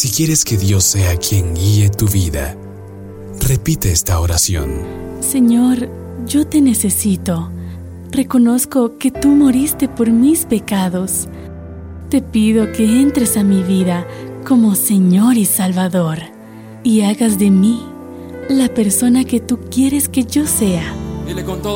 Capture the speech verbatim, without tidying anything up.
Si quieres que Dios sea quien guíe tu vida, repite esta oración. Señor, yo te necesito. Reconozco que tú moriste por mis pecados. Te pido que entres a mi vida como Señor y Salvador y hagas de mí la persona que tú quieres que yo sea. Dile con todo.